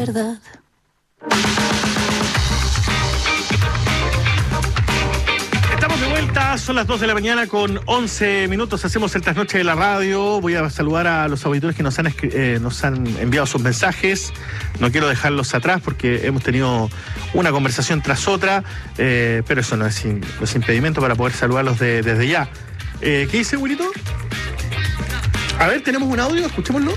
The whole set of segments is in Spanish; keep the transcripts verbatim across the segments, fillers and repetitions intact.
verdad. Estamos de vuelta, son las dos de la mañana con once minutos, hacemos el trasnoche de la radio. Voy a saludar a los auditores que nos han, eh, nos han enviado sus mensajes. No quiero dejarlos atrás porque hemos tenido una conversación tras otra, eh, pero eso no es, no es impedimento para poder saludarlos de, desde ya. Eh, ¿Qué dice, Wilito? A ver, tenemos un audio, escuchémoslo.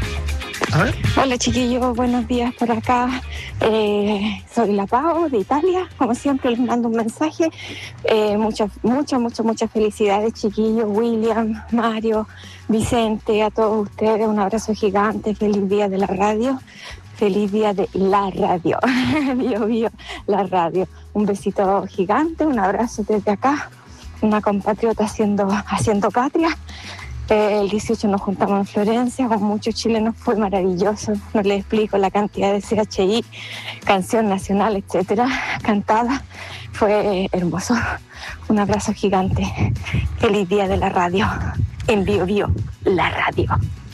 A ver. Hola chiquillos, buenos días por acá. Eh, soy la Pau de Italia. Como siempre les mando un mensaje. Eh, muchas, muchas, muchas, muchas felicidades chiquillos. William, Mario, Vicente, a todos ustedes. Un abrazo gigante. Feliz día de la radio. Feliz día de la radio. Bio, bio, la radio. Un besito gigante. Un abrazo desde acá. Una compatriota haciendo, haciendo patria. Eh, el dieciocho nos juntamos en Florencia con muchos chilenos, fue maravilloso. No les explico la cantidad de C H I, canción nacional, etcétera, cantada. Fue hermoso. Un abrazo gigante. Feliz día de la radio. En Bio Bio, la radio.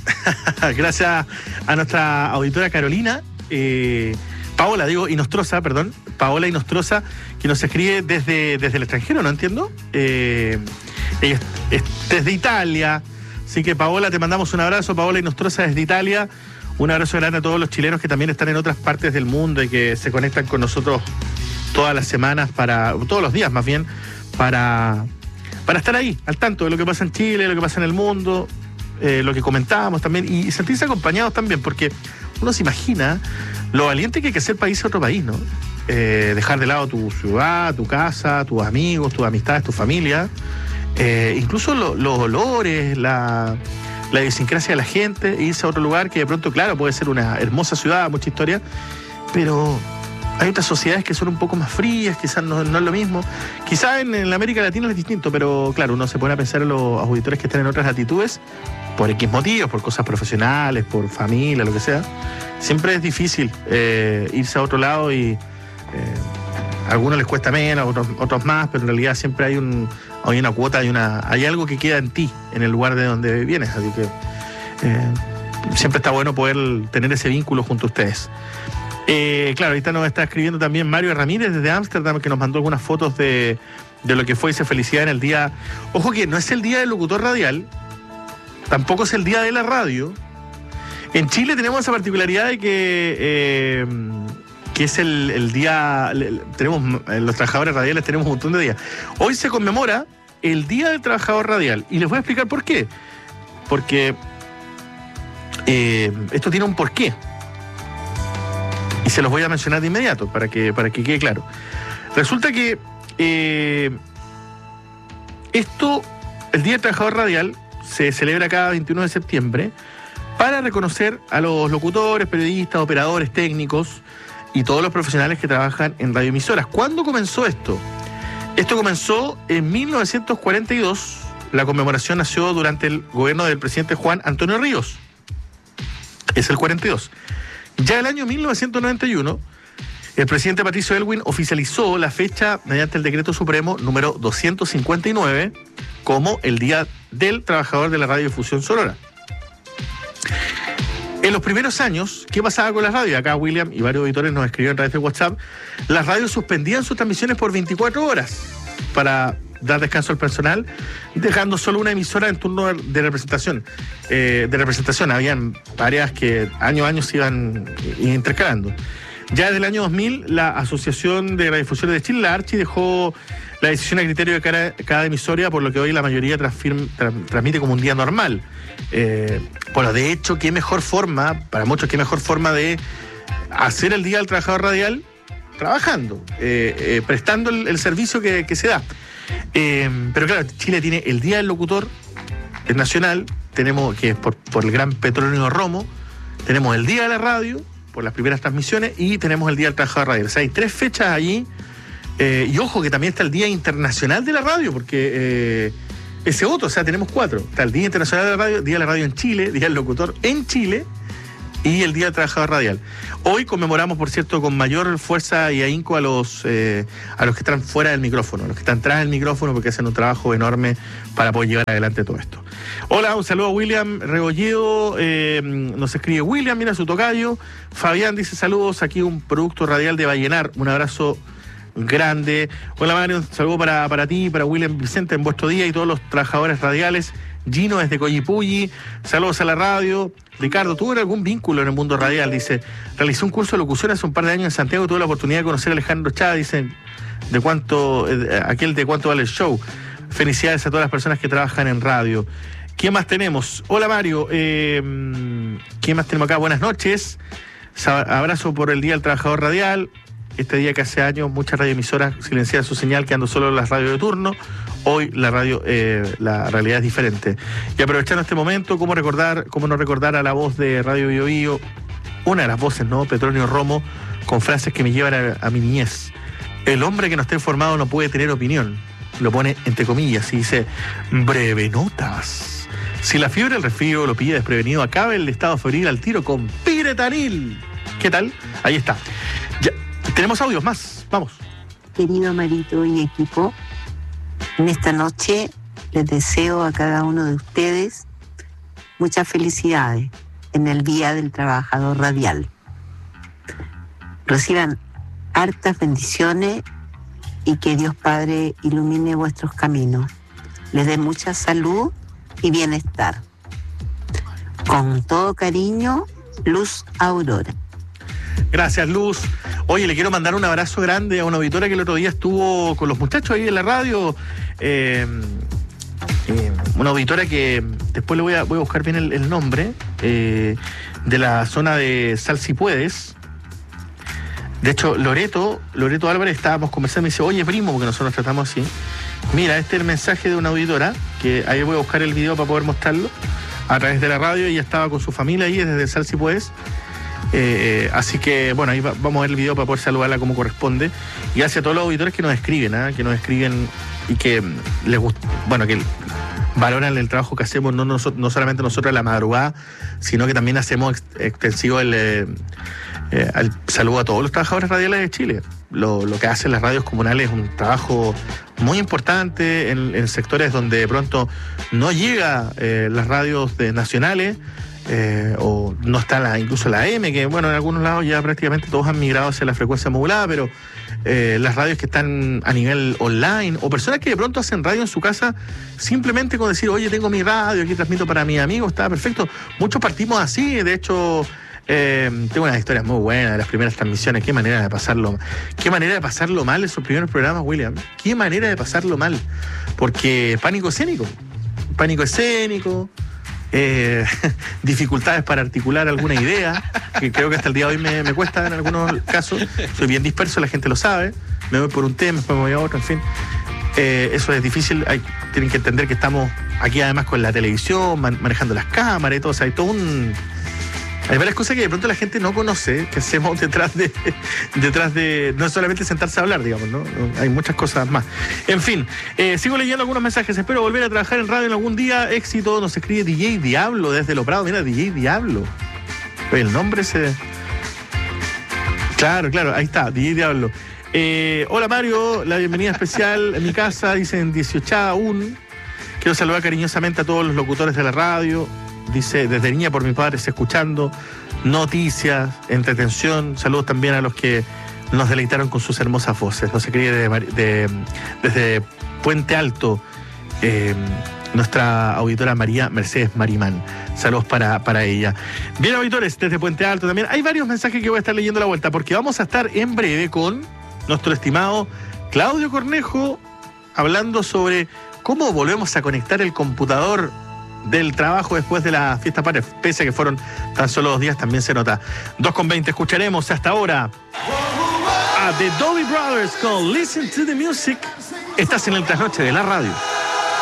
Gracias a nuestra auditora Carolina, eh, Paola, digo, Inostroza, perdón, Paola Inostroza, que nos escribe desde, desde el extranjero, ¿no entiendo? Eh, ella es, es desde Italia. Así que, Paola, te mandamos un abrazo. Paola Inostroza desde Italia. Un abrazo grande a todos los chilenos que también están en otras partes del mundo y que se conectan con nosotros todas las semanas, para todos los días más bien, para, para estar ahí, al tanto de lo que pasa en Chile, lo que pasa en el mundo, eh, lo que comentábamos también, y sentirse acompañados también, porque uno se imagina lo valiente que hay que ser país a otro país, ¿no? Eh, dejar de lado tu ciudad, tu casa, tus amigos, tus amistades, tu familia. Eh, incluso lo, los olores, la, la idiosincrasia de la gente, e irse a otro lugar que de pronto, claro, puede ser una hermosa ciudad, mucha historia, pero hay otras sociedades que son un poco más frías, quizás no, no es lo mismo. Quizás en, en la América Latina es distinto, pero claro, uno se pone a pensar en los auditores que están en otras latitudes, por X motivos, por cosas profesionales, por familia, lo que sea. Siempre es difícil eh, irse a otro lado y... Eh, a algunos les cuesta menos, a otros, otros más, pero en realidad siempre hay un hay una cuota, hay una hay algo que queda en ti, en el lugar de donde vienes, así que eh, siempre está bueno poder tener ese vínculo junto a ustedes. Eh, claro, ahorita nos está escribiendo también Mario Ramírez desde Ámsterdam, que nos mandó algunas fotos de, de lo que fue esa felicidad en el día. Ojo que no es el día del locutor radial, tampoco es el día de la radio. En Chile tenemos esa particularidad de que... Eh, que es el, el día, tenemos los trabajadores radiales tenemos un montón de días. Hoy se conmemora el Día del Trabajador Radial y les voy a explicar por qué. Porque eh, esto tiene un porqué. Y se los voy a mencionar de inmediato para que, para que quede claro. Resulta que eh, esto, el Día del Trabajador Radial, se celebra cada veintiuno de septiembre para reconocer a los locutores, periodistas, operadores, técnicos y todos los profesionales que trabajan en radioemisoras. ¿Cuándo comenzó esto? Esto comenzó en mil novecientos cuarenta y dos. La conmemoración nació durante el gobierno del presidente Juan Antonio Ríos. Es el cuarenta y dos. Ya el año mil novecientos noventa y uno, el presidente Patricio Aylwin oficializó la fecha mediante el decreto supremo número doscientos cincuenta y nueve como el Día del Trabajador de la Radiodifusión Sonora. En los primeros años, ¿qué pasaba con las radios? Acá William y varios auditores nos escribieron a través de WhatsApp. Las radios suspendían sus transmisiones por veinticuatro horas para dar descanso al personal, dejando solo una emisora en turno de representación. Eh, de representación, habían varias que año a año se iban intercalando. Ya desde el año dos mil, la Asociación de Radiodifusoras de Chile, la ARCHI, dejó la decisión a criterio de cada, cada emisora, por lo que hoy la mayoría transfirma, tra, transmite como un día normal. Eh, bueno, de hecho, qué mejor forma, para muchos, qué mejor forma de hacer el Día del Trabajador Radial trabajando, eh, eh, prestando el, el servicio que, que se da. Eh, pero claro, Chile tiene el Día del Locutor Nacional, tenemos que es por, por el gran Petronio Romo, tenemos el Día de la Radio, por las primeras transmisiones, y tenemos el Día del Trabajador Radial. O sea, hay tres fechas allí, eh, y ojo que también está el Día Internacional de la Radio, porque... Eh, ese otro, o sea, tenemos cuatro. Está el Día Internacional de la Radio, Día de la Radio en Chile, Día del Locutor en Chile y el Día del Trabajador Radial. Hoy conmemoramos, por cierto, con mayor fuerza y ahínco a los eh, a los que están fuera del micrófono, a los que están tras del micrófono, porque hacen un trabajo enorme para poder llevar adelante todo esto. Hola, un saludo a William Rebolledo, eh, nos escribe William, mira su tocayo. Fabián dice saludos, aquí un producto radial de Vallenar, un abrazo grande. Hola Mario, un saludo para, para ti, para William Vicente en vuestro día y todos los trabajadores radiales. Gino desde Coyipulli, saludos a la radio. Ricardo, ¿tuvo algún vínculo en el mundo radial? Dice, realicé un curso de locución hace un par de años en Santiago y tuve la oportunidad de conocer a Alejandro Chávez, dice, de cuánto, eh, aquel de cuánto vale el show. Felicidades a todas las personas que trabajan en radio. ¿Qué más tenemos? Hola Mario, eh, ¿qué más tenemos acá? Buenas noches, abrazo por el Día del Trabajador Radial. Este día que hace años muchas radioemisoras silenciaron su señal, quedando solo las radios de turno. Hoy la radio, eh, la realidad es diferente. Y aprovechando este momento, ¿cómo recordar, cómo no recordar a la voz de Radio Bio Bio? Una de las voces, ¿no? Petronio Romo, con frases que me llevan a, a mi niñez. El hombre que no esté informado no puede tener opinión. Lo pone entre comillas y dice, breve notas. Si la fiebre del resfrío lo pilla desprevenido, acabe el estado febril al tiro con Piretanil. ¿Qué tal? Ahí está. Ya, tenemos audios más. Vamos. Querido Marito y equipo, en esta noche les deseo a cada uno de ustedes muchas felicidades en el Día del Trabajador Radial. Reciban hartas bendiciones y que Dios Padre ilumine vuestros caminos. Les dé mucha salud y bienestar. Con todo cariño, Luz Aurora. Gracias, Luz. Oye, le quiero mandar un abrazo grande a una auditora que el otro día estuvo con los muchachos ahí en la radio. Eh, eh, una auditora que después le voy a, voy a buscar bien el, el nombre, eh, de la zona de Sal Si Puedes. De hecho, Loreto, Loreto Álvarez, estábamos conversando y me dice, oye, primo, porque nosotros nos tratamos así. Mira, este es el mensaje de una auditora, que ahí voy a buscar el video para poder mostrarlo, a través de la radio. Ella estaba con su familia ahí desde Sal Si Puedes. Eh, así que, bueno, ahí va, vamos a ver el video para poder saludarla como corresponde. Y hacia todos los auditores que nos escriben, ¿eh? que nos escriben y que les gusta, bueno, que valoran el trabajo que hacemos, no, no, no solamente nosotros a la madrugada, sino que también hacemos ex, extensivo el, eh, eh, el saludo a todos los trabajadores radiales de Chile. Lo, lo que hacen las radios comunales es un trabajo muy importante en, en sectores donde de pronto no llega eh, las radios de nacionales. Eh, o no está la, incluso la A M, que bueno, en algunos lados ya prácticamente todos han migrado hacia la frecuencia modulada, pero eh, las radios que están a nivel online, o personas que de pronto hacen radio en su casa simplemente con decir, oye, tengo mi radio, aquí transmito para mis amigos, está perfecto. Muchos partimos así, de hecho, eh, tengo unas historias muy buenas de las primeras transmisiones. Qué manera de pasarlo, qué manera de pasarlo mal esos primeros programas, William. Qué manera de pasarlo mal, porque pánico escénico, pánico escénico. Eh, dificultades para articular alguna idea, que creo que hasta el día de hoy me, me cuesta en algunos casos. Soy bien disperso, la gente lo sabe. Me voy por un tema, después me voy a otro, en fin. Eh, eso es difícil. Hay, tienen que entender que estamos aquí además con la televisión, man, manejando las cámaras y todo. O sea, hay todo un... Hay varias cosas que de pronto la gente no conoce, que hacemos detrás de, detrás de, no es solamente sentarse a hablar, digamos, ¿no? Hay muchas cosas más. En fin, eh, sigo leyendo algunos mensajes. Espero volver a trabajar en radio en algún día. Éxito, nos escribe D J Diablo desde Lo Prado. Mira, D J Diablo. El nombre se... Claro, claro, ahí está, D J Diablo. Eh, hola Mario, la bienvenida especial en mi casa, dicen dieciocho aún. Quiero saludar cariñosamente a todos los locutores de la radio. Dice, desde niña por mis padres escuchando noticias, entretención. Saludos también a los que nos deleitaron con sus hermosas voces. Nos escribe de, de, desde Puente Alto eh, nuestra auditora María Mercedes Marimán. Saludos para, para ella. Bien, auditores, desde Puente Alto también. Hay varios mensajes que voy a estar leyendo a la vuelta, porque vamos a estar en breve con nuestro estimado Claudio Cornejo, hablando sobre cómo volvemos a conectar el computador del trabajo después de la fiesta patria, pese a que fueron tan solo dos días, también se nota. dos con veinte, escucharemos hasta ahora a The Doobie Brothers con Listen to the Music. Estás en el trasnoche de la radio.